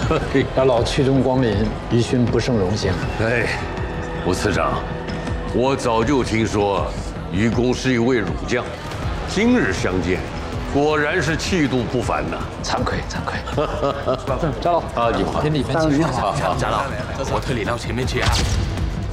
家老曲中光临，于勋不胜荣幸。 哎，吴次长，我早就听说于公是一位儒将，今日相见，果然是气度不凡呐。 惭愧惭愧。张老啊，你好， 先礼分请。 好， 贾老，我推你到前面去啊。